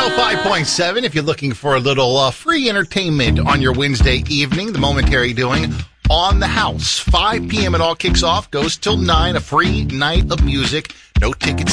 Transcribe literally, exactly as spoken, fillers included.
oh five point seven if you're looking for a little uh, free entertainment on your Wednesday evening. The Momentary doing On the House. five p.m. it all kicks off, goes till nine, a free night of music. No tickets